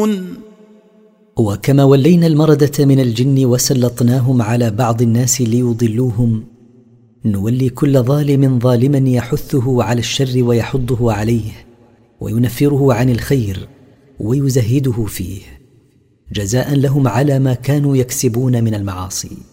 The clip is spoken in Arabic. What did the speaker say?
يعلمون. وكما ولينا المردة من الجن وسلطناهم على بعض الناس ليضلوهم، نولي كل ظالم ظالما يحثه على الشر ويحضه عليه وينفره عن الخير ويزهده فيه، جزاء لهم على ما كانوا يكسبون من المعاصي.